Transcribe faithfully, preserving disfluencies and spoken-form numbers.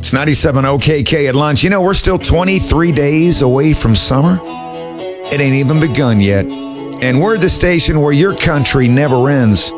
It's ninety-seven O K K at lunch. You know, we're still twenty-three days away from summer. It ain't even begun yet. And we're the station where your country never ends.